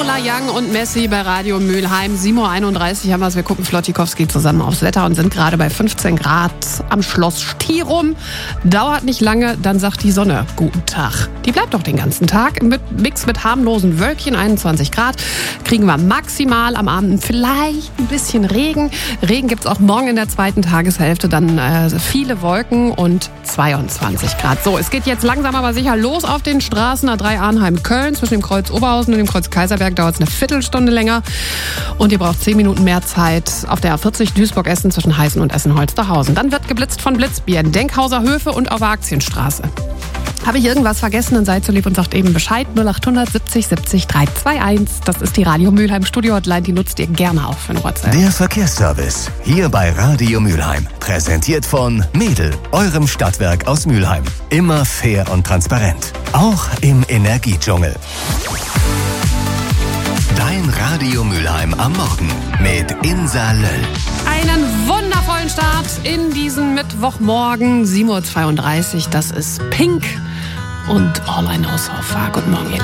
Ella Young und Messi bei Radio Mülheim. 7.31 Uhr haben wir es. Wir gucken Flottikowski zusammen aufs Wetter und sind gerade bei 15 Grad am Schloss Stirum. Dauert nicht lange, dann sagt die Sonne guten Tag. Die bleibt doch den ganzen Tag. Mix mit harmlosen Wölkchen, 21 Grad. Kriegen wir maximal am Abend vielleicht ein bisschen Regen. Regen gibt es auch morgen in der zweiten Tageshälfte. Dann viele Wolken und 22 Grad. So, es geht jetzt langsam aber sicher los auf den Straßen. A3 Arnheim-Köln zwischen dem Kreuz Oberhausen und dem Kreuz Kaiserberg dauert es eine Viertelstunde länger. Und ihr braucht 10 Minuten mehr Zeit auf der A40 Duisburg-Essen zwischen Heißen und Essen-Holsterhausen. Dann wird geblitzt von Blitzbier in Denkhauser Höfe und auf der Aktienstraße. Habe ich irgendwas vergessen, dann seid so lieb und sagt eben Bescheid. 0800 70 70 321. Das ist die Radio Mülheim Studio-Hotline. Die nutzt ihr gerne auch für ein WhatsApp. Der Verkehrsservice. Hier bei Radio Mülheim. Präsentiert von Mädel, eurem Stadtwerk aus Mülheim. Immer fair und transparent. Auch im Energiedschungel. Dein Radio Mülheim am Morgen mit Insa Löll. Einen wundervollen Start in diesen Mittwochmorgen, 7.32 Uhr. Das ist Pink und All I Know So Far. Guten Morgen, ihr